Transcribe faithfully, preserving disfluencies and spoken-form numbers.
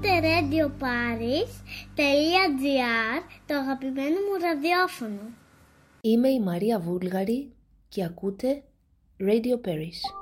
ακούτε radioparis.gr, το αγαπημένο μου ραδιόφωνο. Είμαι η Μαρία Βούλγαρη και ακούτε Radio Paris.